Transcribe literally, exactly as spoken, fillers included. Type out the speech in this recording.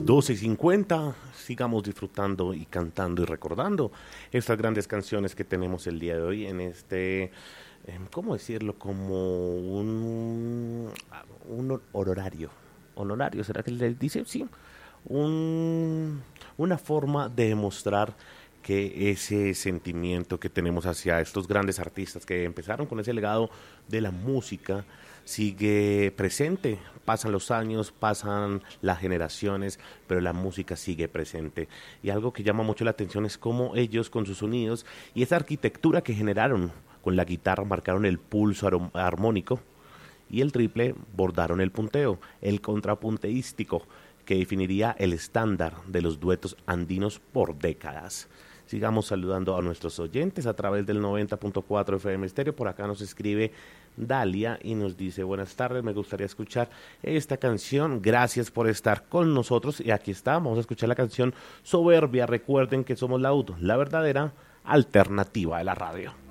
doce y cincuenta, sigamos disfrutando y cantando y recordando estas grandes canciones que tenemos el día de hoy en este, eh, ¿cómo decirlo? Como un, un honorario. ¿Honorario? ¿Será que le dice? Sí. Un, una forma de demostrar que ese sentimiento que tenemos hacia estos grandes artistas que empezaron con ese legado de la música sigue presente. Pasan los años, pasan las generaciones, pero la música sigue presente. Y algo que llama mucho la atención es cómo ellos con sus sonidos y esa arquitectura que generaron con la guitarra marcaron el pulso ar- armónico y el triple bordaron el punteo, el contrapunteístico que definiría el estándar de los duetos andinos por décadas. Sigamos saludando a nuestros oyentes a través del noventa punto cuatro F M Estéreo. Por acá nos escribe Dalia y nos dice: buenas tardes, me gustaría escuchar esta canción. Gracias por estar con nosotros. Y aquí está, vamos a escuchar la canción Soberbia. Recuerden que somos la U D, la verdadera alternativa de la radio.